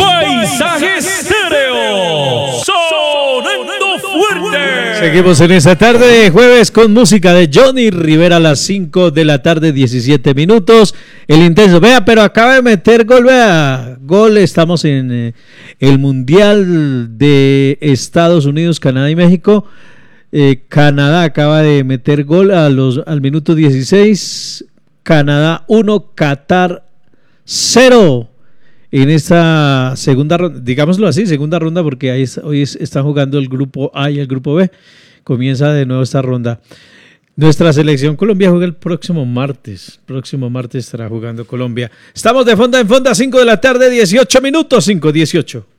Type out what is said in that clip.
Paisaje Estéreo, sonando fuerte. Seguimos en esta tarde de jueves con música de Johnny Rivera a las 5 de la tarde, 17 minutos. El intenso, vea, pero acaba de meter gol, vea, gol. Estamos en el Mundial de Estados Unidos, Canadá y México. Canadá acaba de meter gol al minuto 16. Canadá 1, Qatar 0. En esta segunda ronda, digámoslo así, segunda ronda, porque hoy están jugando el grupo A y el grupo B. Comienza de nuevo esta ronda. Nuestra selección Colombia juega el próximo martes. Próximo martes estará jugando Colombia. Estamos de fonda en fonda, 5 de la tarde, 18 minutos, 5:18.